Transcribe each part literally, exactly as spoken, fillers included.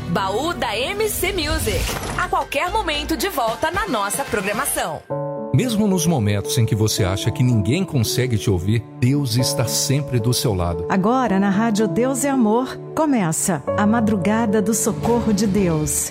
Baú da M C Music. A qualquer momento de volta na nossa programação. Mesmo nos momentos em que você acha que ninguém consegue te ouvir, Deus está sempre do seu lado. Agora na Rádio Deus é Amor, começa a Madrugada do Socorro de Deus.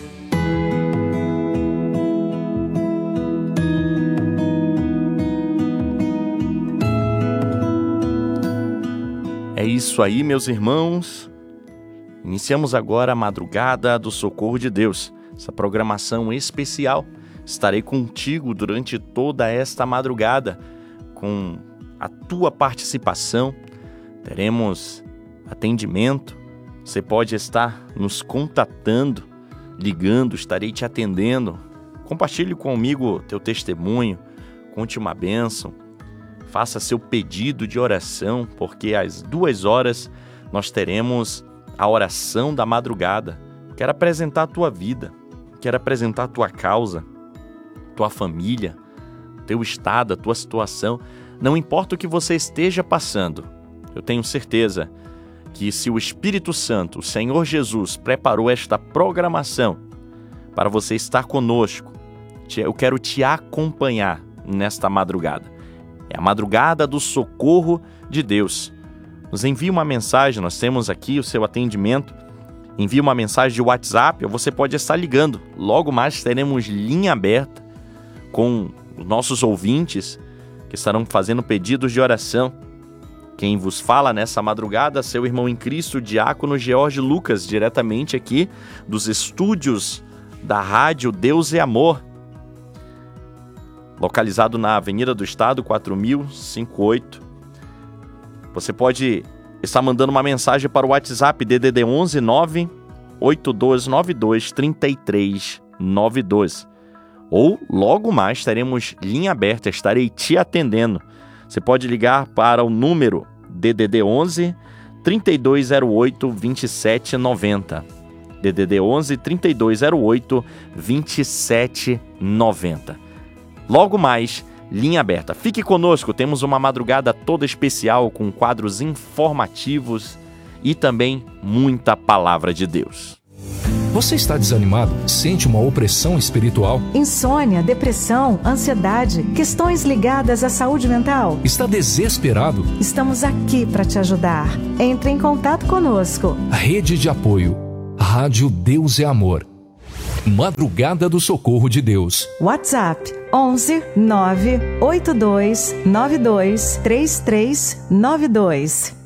É isso aí, meus irmãos. Iniciamos agora a Madrugada do Socorro de Deus, essa programação especial. Estarei contigo durante toda esta madrugada, com a tua participação. Teremos atendimento. Você pode estar nos contatando, ligando, estarei te atendendo. Compartilhe comigo teu testemunho, conte uma bênção. Faça seu pedido de oração, porque às duas horas nós teremos a oração da madrugada. Quero apresentar a tua vida, quero apresentar a tua causa, tua família, teu estado, a tua situação. Não importa o que você esteja passando, eu tenho certeza que se o Espírito Santo, o Senhor Jesus, preparou esta programação para você estar conosco, eu quero te acompanhar nesta madrugada. É a Madrugada do Socorro de Deus. Nos envie uma mensagem, nós temos aqui o seu atendimento. Envie uma mensagem de WhatsApp ou você pode estar ligando. Logo mais teremos linha aberta com os nossos ouvintes que estarão fazendo pedidos de oração. Quem vos fala nessa madrugada, seu irmão em Cristo, Diácono George Lucas, diretamente aqui dos estúdios da Rádio Deus é Amor, localizado na Avenida do Estado, quatro mil e cinquenta e oito. Você pode estar mandando uma mensagem para o WhatsApp D D D onze nove oito dois nove dois três três nove dois. Ou logo mais teremos linha aberta, estarei te atendendo. Você pode ligar para o número D D D onze trinta e dois zero oito vinte e sete noventa. D D D onze trinta e dois zero oito vinte e sete noventa. Logo mais, linha aberta. Fique conosco, temos uma madrugada toda especial com quadros informativos e também muita palavra de Deus. Você está desanimado? Sente uma opressão espiritual? Insônia, depressão, ansiedade, questões ligadas à saúde mental? Está desesperado? Estamos aqui para te ajudar. Entre em contato conosco. Rede de apoio. Rádio Deus é Amor. Madrugada do Socorro de Deus. WhatsApp onze nove oito dois nove dois três três nove dois.